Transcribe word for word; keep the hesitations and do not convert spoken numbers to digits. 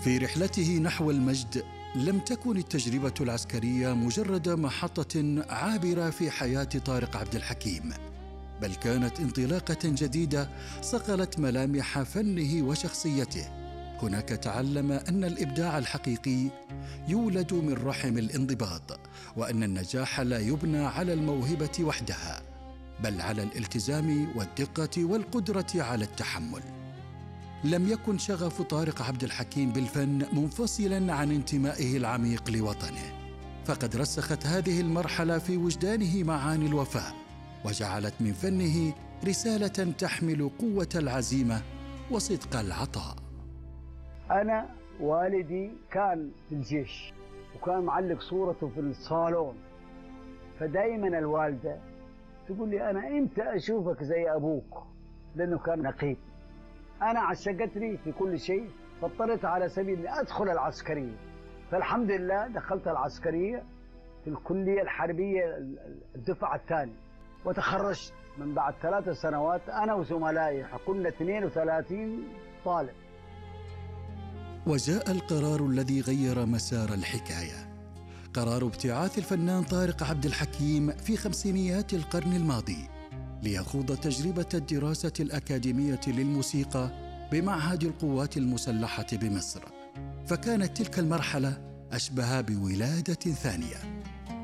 في رحلته نحو المجد لم تكن التجربة العسكرية مجرد محطة عابرة في حياة طارق عبد الحكيم، بل كانت انطلاقة جديدة صقلت ملامح فنه وشخصيته. هناك تعلم أن الإبداع الحقيقي يولد من رحم الانضباط، وأن النجاح لا يبنى على الموهبة وحدها، بل على الالتزام والدقة والقدرة على التحمل. لم يكن شغف طارق عبد الحكيم بالفن منفصلاً عن انتمائه العميق لوطنه، فقد رسخت هذه المرحلة في وجدانه معاني الوفاء، وجعلت من فنه رسالة تحمل قوة العزيمة وصدق العطاء. أنا والدي كان في الجيش وكان معلق صورته في الصالون، فدايما الوالدة تقول لي أنا إمتى أشوفك زي أبوك، لأنه كان نقيب. أنا عشقتني في كل شيء، فاضطريت على سبيل أني أدخل العسكرية، فالحمد لله دخلت العسكرية في الكلية الحربية الدفعة الثانية، وتخرجت من بعد ثلاث سنوات أنا وزملائي، كنا اثنين وثلاثين طالب. وجاء القرار الذي غير مسار الحكاية، قرار ابتعاث الفنان طارق عبد الحكيم في خمسينيات القرن الماضي ليخوض تجربة الدراسة الأكاديمية للموسيقى بمعهد القوات المسلحة بمصر. فكانت تلك المرحلة أشبه بولادة ثانية.